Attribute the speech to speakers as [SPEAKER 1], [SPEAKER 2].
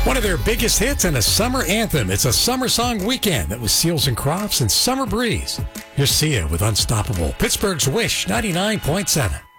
[SPEAKER 1] One of their biggest hits and a summer anthem. It's a summer song weekend that was Seals and Crofts and Summer Breeze. Here's Sia with Unstoppable. Pittsburgh's Wish 99.7.